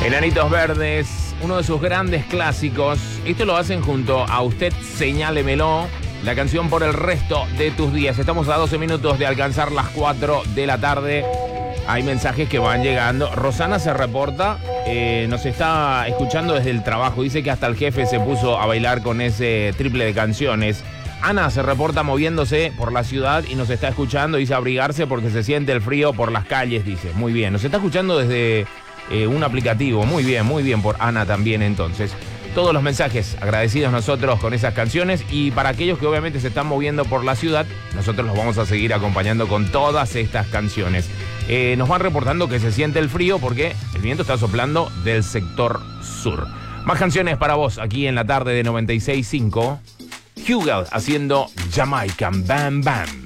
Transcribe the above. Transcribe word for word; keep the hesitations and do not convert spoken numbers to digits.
Enanitos Verdes, uno de sus grandes clásicos. Esto lo hacen junto a Usted Señálemelo, la canción Por el Resto de Tus Días. Estamos a doce minutos de alcanzar las cuatro de la tarde. Hay mensajes que van llegando. Rosana se reporta, eh, nos está escuchando desde el trabajo. Dice que hasta el jefe se puso a bailar con ese triple de canciones. Ana se reporta moviéndose por la ciudad y nos está escuchando. Dice abrigarse porque se siente el frío por las calles, dice. Muy bien, nos está escuchando desde eh, un aplicativo. Muy bien, muy bien por Ana también entonces. Todos los mensajes, agradecidos nosotros con esas canciones. Y para aquellos que obviamente se están moviendo por la ciudad, nosotros los vamos a seguir acompañando con todas estas canciones. Eh, nos van reportando que se siente el frío porque el viento está soplando del sector sur. Más canciones para vos aquí en la tarde de noventa y seis punto cinco. Hugel haciendo Jamaican Bam Bam.